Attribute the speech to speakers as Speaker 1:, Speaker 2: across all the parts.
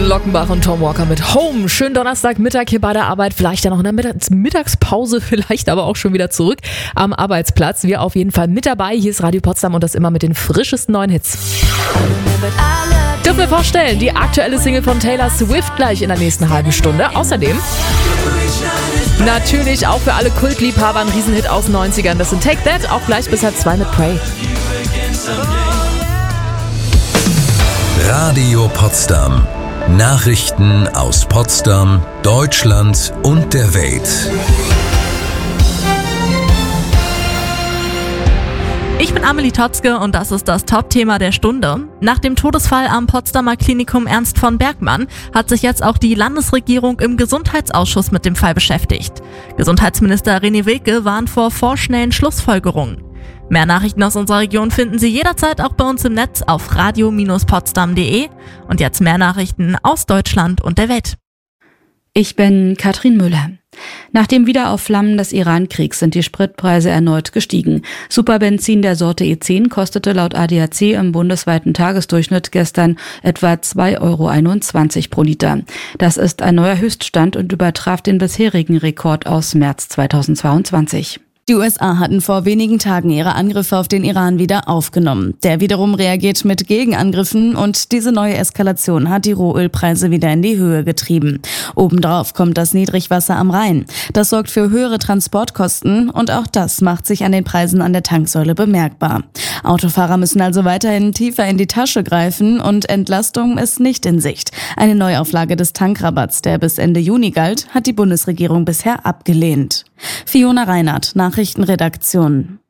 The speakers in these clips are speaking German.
Speaker 1: Lockenbach und Tom Walker mit Home. Schönen Donnerstagmittag hier bei der Arbeit. Vielleicht ja noch in der Mittagspause, vielleicht aber auch schon wieder zurück am Arbeitsplatz. Wir auf jeden Fall mit dabei. Hier ist Radio Potsdam und das immer mit den frischesten neuen Hits. Dürfen wir vorstellen, die aktuelle Single von Taylor Swift gleich in der nächsten halben Stunde. Außerdem natürlich auch für alle Kultliebhaber ein Riesenhit aus den 90ern. Das sind Take That, auch gleich bis 2 mit Pray.
Speaker 2: Radio Potsdam. Nachrichten aus Potsdam, Deutschland und der Welt.
Speaker 3: Ich bin Amelie Totzke und das ist das Top-Thema der Stunde. Nach dem Todesfall am Potsdamer Klinikum Ernst von Bergmann hat sich jetzt auch die Landesregierung im Gesundheitsausschuss mit dem Fall beschäftigt. Gesundheitsminister René Wilke warnt vor vorschnellen Schlussfolgerungen. Mehr Nachrichten aus unserer Region finden Sie jederzeit auch bei uns im Netz auf radio-potsdam.de. Und jetzt mehr Nachrichten aus Deutschland und der Welt.
Speaker 4: Ich bin Katrin Müller. Nach dem Wiederaufflammen des Iran-Kriegs sind die Spritpreise erneut gestiegen. Superbenzin der Sorte E10 kostete laut ADAC im bundesweiten Tagesdurchschnitt gestern etwa 2,21 € pro Liter. Das ist ein neuer Höchststand und übertraf den bisherigen Rekord aus März 2022.
Speaker 5: Die USA hatten vor wenigen Tagen ihre Angriffe auf den Iran wieder aufgenommen. Der wiederum reagiert mit Gegenangriffen und diese neue Eskalation hat die Rohölpreise wieder in die Höhe getrieben. Obendrauf kommt das Niedrigwasser am Rhein. Das sorgt für höhere Transportkosten und auch das macht sich an den Preisen an der Tanksäule bemerkbar. Autofahrer müssen also weiterhin tiefer in die Tasche greifen und Entlastung ist nicht in Sicht. Eine Neuauflage des Tankrabatts, der bis Ende Juni galt, hat die Bundesregierung bisher abgelehnt. Fiona Reinhardt, Nachrichtenredaktion.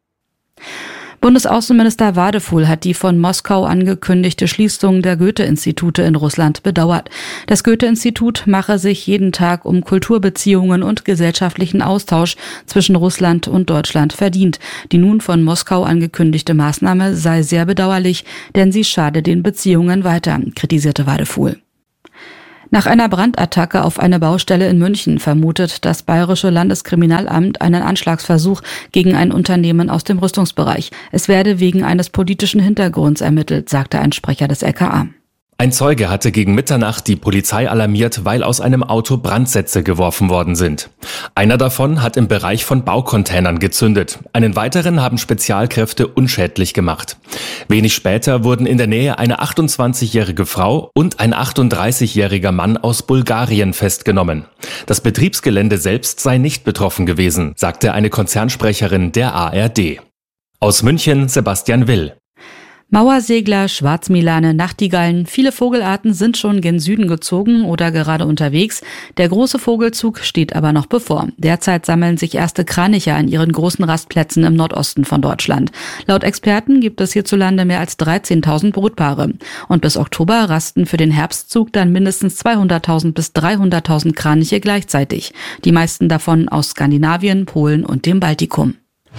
Speaker 4: Bundesaußenminister Wadefuhl hat die von Moskau angekündigte Schließung der Goethe-Institute in Russland bedauert. Das Goethe-Institut mache sich jeden Tag um Kulturbeziehungen und gesellschaftlichen Austausch zwischen Russland und Deutschland verdient. Die nun von Moskau angekündigte Maßnahme sei sehr bedauerlich, denn sie schade den Beziehungen weiter, kritisierte Wadefuhl. Nach einer Brandattacke auf eine Baustelle in München vermutet das Bayerische Landeskriminalamt einen Anschlagsversuch gegen ein Unternehmen aus dem Rüstungsbereich. Es werde wegen eines politischen Hintergrunds ermittelt, sagte ein Sprecher des LKA.
Speaker 6: Ein Zeuge hatte gegen Mitternacht die Polizei alarmiert, weil aus einem Auto Brandsätze geworfen worden sind. Einer davon hat im Bereich von Baucontainern gezündet. Einen weiteren haben Spezialkräfte unschädlich gemacht. Wenig später wurden in der Nähe eine 28-jährige Frau und ein 38-jähriger Mann aus Bulgarien festgenommen. Das Betriebsgelände selbst sei nicht betroffen gewesen, sagte eine Konzernsprecherin der ARD. Aus München Sebastian Will.
Speaker 4: Mauersegler, Schwarzmilane, Nachtigallen, viele Vogelarten sind schon gen Süden gezogen oder gerade unterwegs. Der große Vogelzug steht aber noch bevor. Derzeit sammeln sich erste Kraniche an ihren großen Rastplätzen im Nordosten von Deutschland. Laut Experten gibt es hierzulande mehr als 13.000 Brutpaare. Und bis Oktober rasten für den Herbstzug dann mindestens 200.000 bis 300.000 Kraniche gleichzeitig. Die meisten davon aus Skandinavien, Polen und dem Baltikum.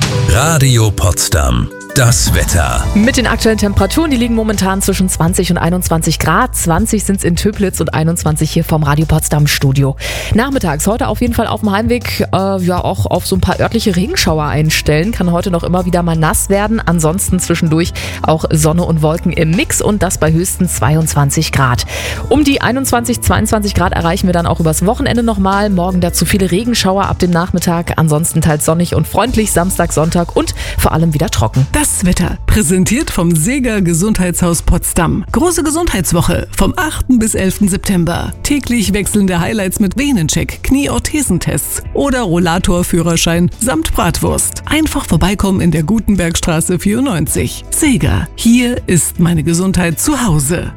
Speaker 2: Radio Potsdam. Das Wetter.
Speaker 1: Mit den aktuellen Temperaturen, die liegen momentan zwischen 20 und 21 Grad. 20 sind es in Töplitz und 21 hier vom Radio Potsdam Studio. Nachmittags heute auf jeden Fall auf dem Heimweg auch auf so ein paar örtliche Regenschauer einstellen. Kann heute noch immer wieder mal nass werden. Ansonsten zwischendurch auch Sonne und Wolken im Mix und das bei höchstens 22 Grad. Um die 21, 22 Grad erreichen wir dann auch übers Wochenende nochmal. Morgen dazu viele Regenschauer ab dem Nachmittag. Ansonsten teils sonnig und freundlich. Samstag, Sonntag und vor allem wieder trocken.
Speaker 7: Das Wetter, präsentiert vom Seeger Gesundheitshaus Potsdam. Große Gesundheitswoche vom 8. bis 11. September. Täglich wechselnde Highlights mit Venencheck, Knieorthesentests oder Rollatorführerschein samt Bratwurst. Einfach vorbeikommen in der Gutenbergstraße 94. Seeger, hier ist meine Gesundheit zu Hause.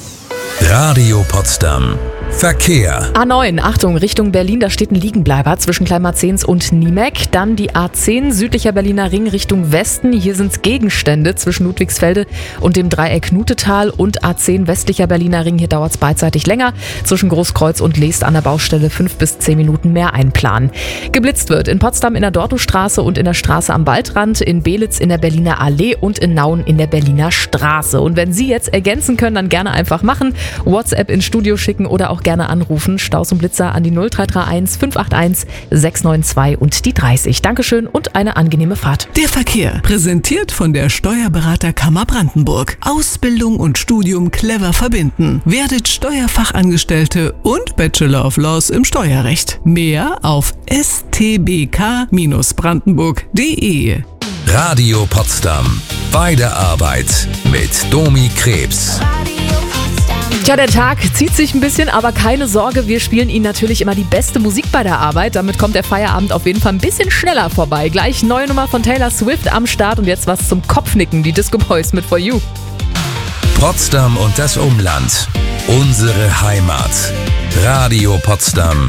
Speaker 2: Radio Potsdam. Verkehr.
Speaker 1: A9, Achtung, Richtung Berlin, da steht ein Liegenbleiber zwischen Kleinmarzens und Niemek. Dann die A10, südlicher Berliner Ring Richtung Westen. Hier sind es Gegenstände zwischen Ludwigsfelde und dem Dreieck Nutetal. Und A10, westlicher Berliner Ring, hier dauert es beidseitig länger. Zwischen Großkreuz und Leest an der Baustelle 5 bis 10 Minuten mehr einplanen. Geblitzt wird in Potsdam in der Dortowstraße und in der Straße am Waldrand, in Belitz in der Berliner Allee und in Nauen in der Berliner Straße. Und wenn Sie jetzt ergänzen können, dann gerne einfach machen. WhatsApp ins Studio schicken oder auch gerne anrufen. Staus und Blitzer an die 0331 581 692 und die 30. Dankeschön und eine angenehme Fahrt.
Speaker 7: Der Verkehr, präsentiert von der Steuerberaterkammer Brandenburg. Ausbildung und Studium clever verbinden. Werdet Steuerfachangestellte und Bachelor of Laws im Steuerrecht. Mehr auf stbk-brandenburg.de.
Speaker 2: Radio Potsdam. Bei der Arbeit mit Domi Krebs.
Speaker 1: Tja, der Tag zieht sich ein bisschen, aber keine Sorge, wir spielen Ihnen natürlich immer die beste Musik bei der Arbeit. Damit kommt der Feierabend auf jeden Fall ein bisschen schneller vorbei. Gleich neue Nummer von Taylor Swift am Start und jetzt was zum Kopfnicken, die Disco Boys mit For You.
Speaker 2: Potsdam und das Umland. Unsere Heimat. Radio Potsdam.